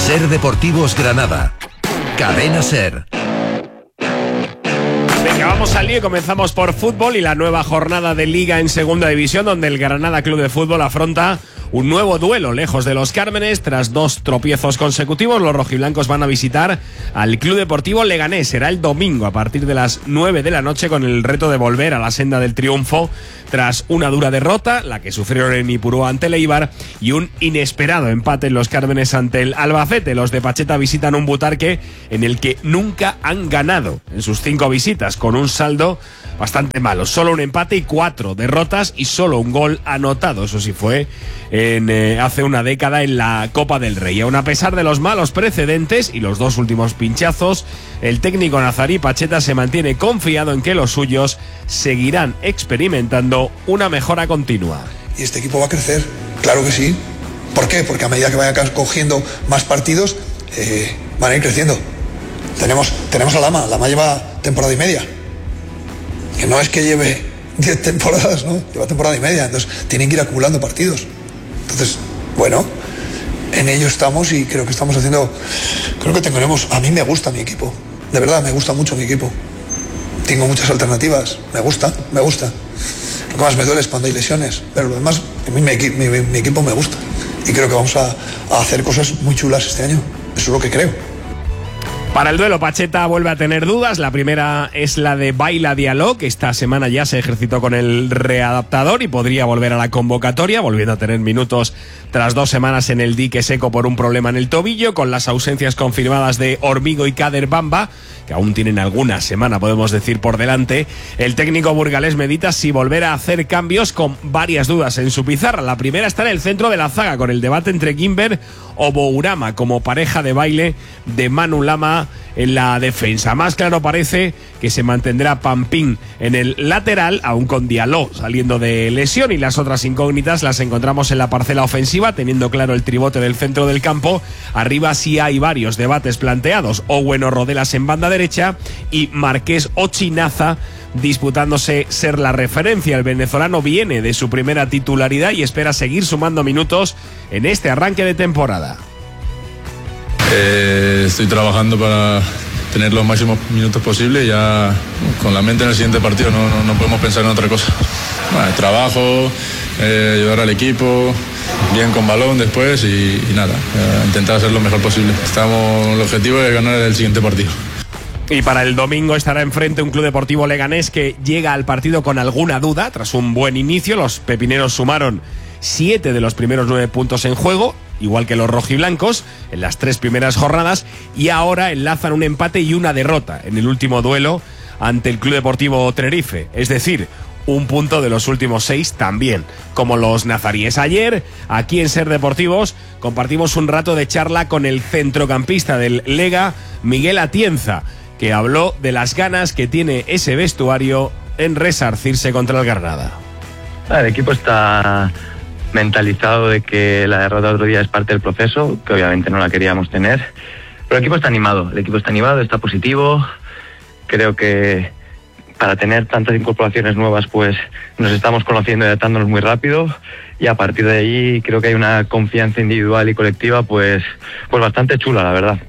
Ser Deportivos Granada. Cadena Ser. Venga, vamos al lío. Comenzamos por fútbol y la nueva jornada de Liga en Segunda División, donde el Granada Club de Fútbol afronta un nuevo duelo lejos de los Cármenes. Tras 2 tropiezos consecutivos, los rojiblancos van a visitar al Club Deportivo Leganés. Será el domingo a partir de las 9 de la noche, con el reto de volver a la senda del triunfo tras una dura derrota, la que sufrieron en Ipurúa ante el Eibar, y un inesperado empate en los Cármenes ante el Albacete. Los de Pacheta visitan un Butarque en el que nunca han ganado en sus 5 visitas, con un saldo bastante malo. Solo un empate y 4 derrotas y solo un gol anotado. Eso sí fue hace una década en la Copa del Rey. Aun a pesar de los malos precedentes y los 2 últimos pinchazos, el técnico nazarí Pacheta se mantiene confiado en que los suyos seguirán experimentando una mejora continua. Y este equipo va a crecer, claro que sí. ¿Por qué? Porque a medida que vayan cogiendo más partidos, van a ir creciendo. Tenemos a Lama lleva temporada y media. Que no es que lleve 10 temporadas, ¿no? Lleva temporada y media, entonces tienen que ir acumulando partidos. Entonces, bueno, en ello estamos y creo que tendremos. A mí me gusta mi equipo, de verdad, me gusta mucho mi equipo. Tengo muchas alternativas, me gusta. Lo que más me duele es cuando hay lesiones, pero lo demás, a mí mi equipo me gusta. Y creo que vamos a hacer cosas muy chulas este año, eso es lo que creo. Para el duelo, Pacheta vuelve a tener dudas. La primera es la de Baila Diallo, que esta semana ya se ejercitó con el readaptador y podría volver a la convocatoria, volviendo a tener minutos tras 2 semanas en el dique seco por un problema en el tobillo, con las ausencias confirmadas de Hormigo y Kader Bamba, que aún tienen alguna semana, podemos decir, por delante. El técnico burgalés medita si volver a hacer cambios, con varias dudas en su pizarra. La primera está en el centro de la zaga, con el debate entre Gimber o Bourama como pareja de baile de Manu Lama en la defensa. Más claro parece que se mantendrá Pampín en el lateral, aún con Diallo saliendo de lesión, y las otras incógnitas las encontramos en la parcela ofensiva, teniendo claro el tribote del centro del campo. Arriba sí hay varios debates planteados: Owen o Rodelas en banda derecha y Marqués o Chinaza disputándose ser la referencia. El venezolano viene de su primera titularidad y espera seguir sumando minutos en este arranque de temporada. Estoy trabajando para tener los máximos minutos posibles, ya con la mente en el siguiente partido. No podemos pensar en otra cosa. Bueno, trabajo, ayudar al equipo, bien con balón después y nada, intentar hacer lo mejor posible. El objetivo es ganar el siguiente partido. Y para el domingo estará enfrente un Club Deportivo Leganés que llega al partido con alguna duda tras un buen inicio. Los pepineros sumaron 7 de los primeros 9 puntos en juego, igual que los rojiblancos en las 3 primeras jornadas, y ahora enlazan un empate y una derrota en el último duelo ante el Club Deportivo Tenerife, es decir, un punto de los últimos 6 también, como los nazaríes. Ayer, aquí en Ser Deportivos, compartimos un rato de charla con el centrocampista del Lega, Miguel Atienza, que habló de las ganas que tiene ese vestuario en resarcirse contra el Granada. El equipo está mentalizado de que la derrota otro día es parte del proceso, que obviamente no la queríamos tener, pero el equipo está animado, está positivo. Creo que para tener tantas incorporaciones nuevas, pues nos estamos conociendo y adaptándonos muy rápido, y a partir de ahí creo que hay una confianza individual y colectiva pues bastante chula, la verdad.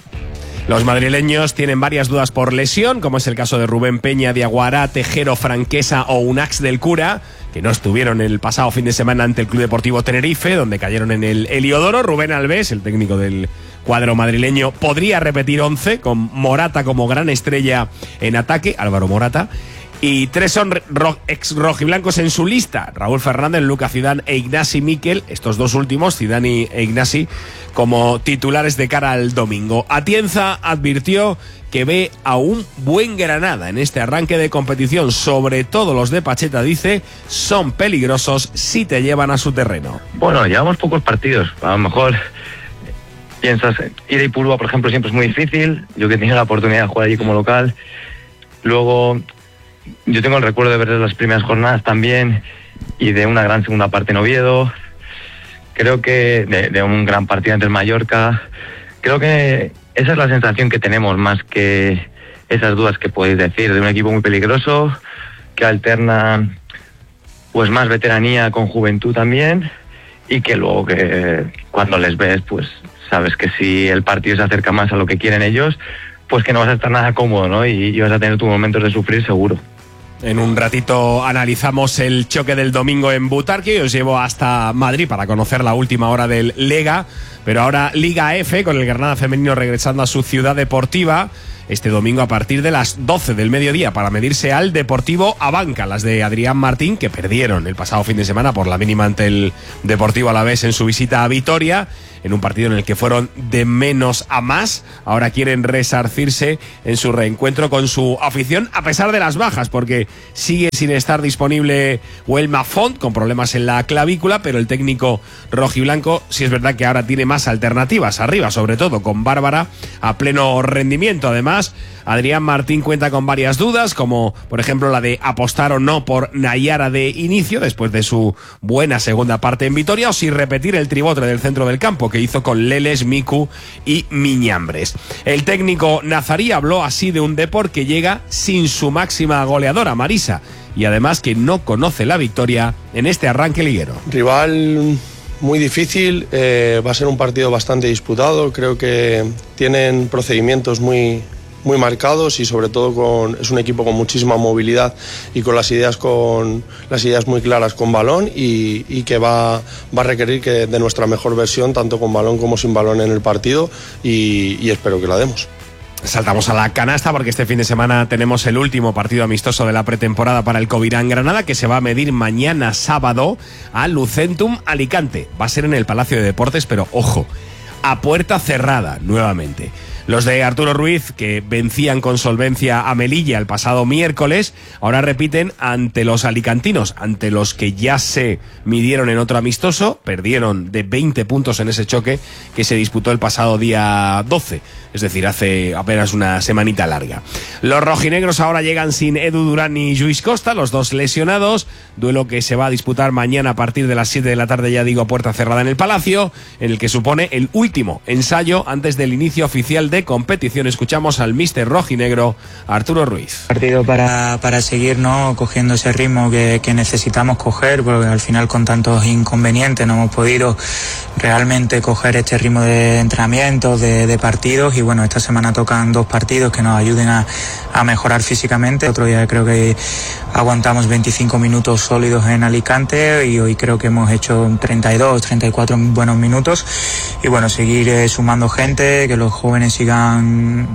Los madrileños tienen varias dudas por lesión, como es el caso de Rubén Peña, Diaguará, Tejero, Franquesa o Unax del Cura, que no estuvieron el pasado fin de semana ante el Club Deportivo Tenerife, donde cayeron en el Heliodoro. Rubén Alves, el técnico del cuadro madrileño, podría repetir 11, con Morata como gran estrella en ataque, Álvaro Morata, y 3 son ex rojiblancos en su lista: Raúl Fernández, Lucas Zidane e Ignasi Miquel, estos 2 últimos, Zidane e Ignasi, como titulares de cara al domingo. Atienza advirtió que ve a un buen Granada en este arranque de competición. Sobre todo los de Pacheta, dice, son peligrosos si te llevan a su terreno. Bueno, llevamos pocos partidos, a lo mejor piensas, ir a Ipurúa, por ejemplo, siempre es muy difícil. Yo que tenía la oportunidad de jugar allí como local, luego yo tengo el recuerdo de ver las primeras jornadas también, y de una gran segunda parte en Oviedo. Creo que de un gran partido ante el Mallorca. Creo que esa es la sensación que tenemos, más que esas dudas que podéis decir, de un equipo muy peligroso, que alterna pues más veteranía con juventud también, y que luego que cuando les ves pues sabes que si el partido se acerca más a lo que quieren ellos, pues que no vas a estar nada cómodo, ¿no? Y vas a tener tus momentos de sufrir seguro. En un ratito analizamos el choque del domingo en Butarque y os llevo hasta Madrid para conocer la última hora del Lega, pero ahora Liga F, con el Granada femenino regresando a su ciudad deportiva este domingo a partir de las 12 del mediodía para medirse al Deportivo Abanca, las de Adrián Martín, que perdieron el pasado fin de semana por la mínima ante el Deportivo Alavés en su visita a Vitoria, en un partido en el que fueron de menos a más. Ahora quieren resarcirse en su reencuentro con su afición, a pesar de las bajas, porque sigue sin estar disponible Huelma Font, con problemas en la clavícula, pero el técnico rojiblanco sí es verdad que ahora tiene más alternativas arriba, sobre todo con Bárbara a pleno rendimiento. Además, Adrián Martín cuenta con varias dudas, como por ejemplo la de apostar o no por Nayara de inicio después de su buena segunda parte en Vitoria, o si repetir el tribote del centro del campo que hizo con Leles, Miku y Miñambres. El técnico nazarí habló así de un Depor que llega sin su máxima goleadora, Marisa, y además que no conoce la victoria en este arranque liguero. Rival muy difícil, va a ser un partido bastante disputado, creo que tienen procedimientos muy marcados y sobre todo es un equipo con muchísima movilidad y con las ideas muy claras con balón y que va a requerir de nuestra mejor versión tanto con balón como sin balón en el partido y espero que la demos. Saltamos a la canasta porque este fin de semana tenemos el último partido amistoso de la pretemporada para el Covirán Granada, que se va a medir mañana sábado a Lucentum Alicante. Va a ser en el Palacio de Deportes, pero ojo, a puerta cerrada nuevamente. Los de Arturo Ruiz, que vencían con solvencia a Melilla el pasado miércoles, ahora repiten ante los alicantinos, ante los que ya se midieron en otro amistoso, perdieron de 20 puntos en ese choque que se disputó el pasado día 12, es decir, hace apenas una semanita larga. Los rojinegros ahora llegan sin Edu Durán y Lluís Costa, los dos lesionados, duelo que se va a disputar mañana a partir de las 7 de la tarde, ya digo, puerta cerrada en el Palacio, en el que supone el último ensayo antes del inicio oficial de competición. Escuchamos al míster rojinegro Arturo Ruiz. Partido para seguir, ¿no?, cogiendo ese ritmo que necesitamos coger, porque al final con tantos inconvenientes no hemos podido realmente coger este ritmo de entrenamiento, de partidos, y bueno, esta semana tocan 2 partidos que nos ayuden a mejorar físicamente. Otro día creo que aguantamos 25 minutos sólidos en Alicante y hoy creo que hemos hecho 32, 34 buenos minutos y bueno, seguir sumando gente, que los jóvenes sigan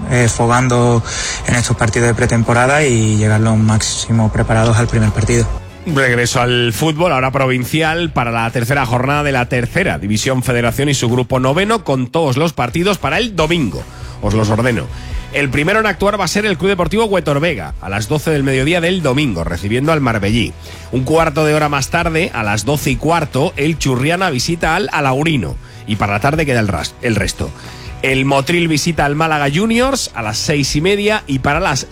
fogando en estos partidos de pretemporada y llegar lo máximo preparados al primer partido. Regreso al fútbol, ahora provincial, para la tercera jornada de la tercera División Federación y su grupo noveno, con todos los partidos para el domingo. Os los ordeno. El primero en actuar va a ser el Club Deportivo Huetorvega, a las 12 del mediodía del domingo, recibiendo al Marbellí. Un cuarto de hora más tarde, a las 12:15, el Churriana visita al Alaurino. Y para la tarde queda el resto. El Motril visita al Málaga Juniors a las 6:30 y para las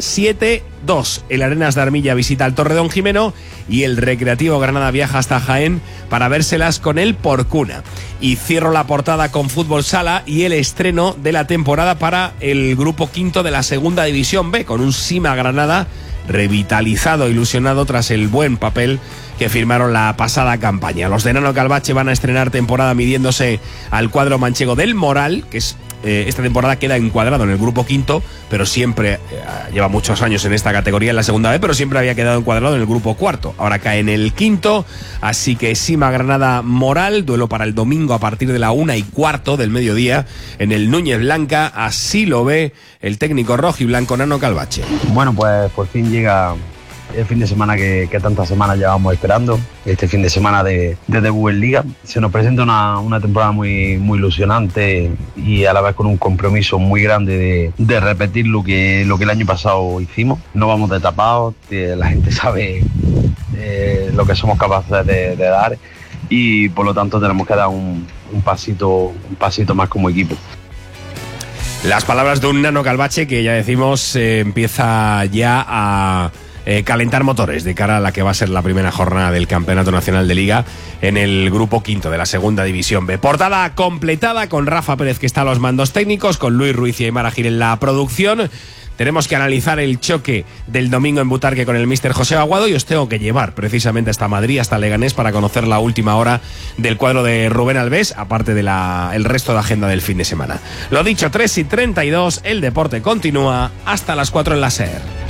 7:02 el Arenas de Armilla visita al Torredón Jimeno y el Recreativo Granada viaja hasta Jaén para vérselas con el Porcuna. Y cierro la portada con Fútbol Sala y el estreno de la temporada para el grupo quinto de la Segunda División B, con un Sima Granada revitalizado, ilusionado tras el buen papel que firmaron la pasada campaña. Los de Nano Calvache van a estrenar temporada midiéndose al cuadro manchego del Moral, que es esta temporada queda encuadrado en el grupo quinto, pero siempre lleva muchos años en esta categoría en la segunda B, pero siempre había quedado encuadrado en el grupo cuarto. Ahora cae en el quinto, así que Sima Granada Moral, duelo para el domingo a partir de la 1:15 del mediodía en el Núñez Blanca. Así lo ve el técnico rojiblanco Nano Calvache. Bueno, pues por fin llega el fin de semana que tantas semanas llevamos esperando, este fin de semana de debut en Liga. Se nos presenta una temporada muy, muy ilusionante y a la vez con un compromiso muy grande de repetir lo que el año pasado hicimos. No vamos de tapados, la gente sabe lo que somos capaces de dar y por lo tanto tenemos que dar un pasito más como equipo. Las palabras de un Nano Calvache que ya decimos empieza ya a calentar motores de cara a la que va a ser la primera jornada del Campeonato Nacional de Liga en el grupo quinto de la Segunda División B. Portada completada con Rafa Pérez, que está a los mandos técnicos, con Luis Ruiz y Aymar Agil en la producción. tenemos que analizar el choque del domingo en Butarque con el míster José Aguado y os tengo que llevar precisamente hasta Madrid, hasta Leganés, para conocer la última hora del cuadro de Rubén Alves, aparte de el resto de agenda del fin de semana. Lo dicho, 3:32, el deporte continúa hasta las 4 en la SER.